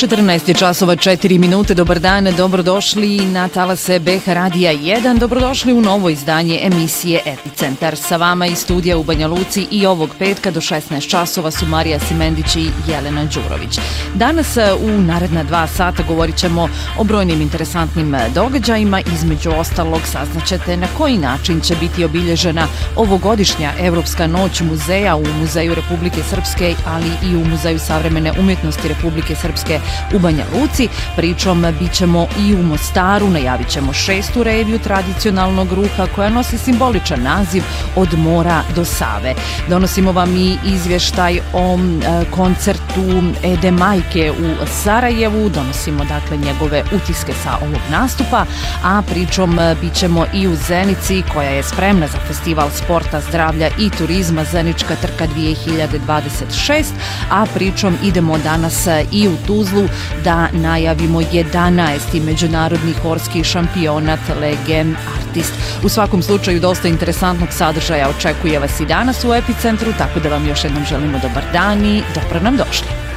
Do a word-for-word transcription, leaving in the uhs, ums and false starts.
četrnaest je časova četiri minute, dobar dan, dobrodošli na talase B H Radija jedan, dobrodošli u novo izdanje emisije Epicentar. Sa vama iz studija u Banja Luci i ovog petka do šesnaest časova su Marija Simendić i Jelena Đurović. Danas u naredna dva sata govorit ćemo o brojnim interesantnim događajima, između ostalog saznaćete na koji način će biti obilježena ovogodišnja Evropska noć muzeja u Muzeju Republike Srpske, ali i u Muzeju savremene umjetnosti Republike Srpske u Banja Luci. Pričom bit ćemo i u Mostaru, najavit ćemo šestu reviju tradicionalnog ruha koja nosi simboličan naziv Od mora do Save. Donosimo vam i izvještaj o e, koncertu Ede Majke u Sarajevu, donosimo dakle njegove utiske sa ovog nastupa, a pričom bit ćemo i u Zenici koja je spremna za festival sporta, zdravlja i turizma Zenička trka dvije hiljade dvadeset šest, a pričom idemo danas i u Tuzlu da najavimo jedanaesti međunarodni horski šampionat Lege Artist. U svakom slučaju dosta interesantnog sadržaja očekuje vas i danas u Epicentru, tako da vam još jednom želimo dobar dan i dobro nam došli.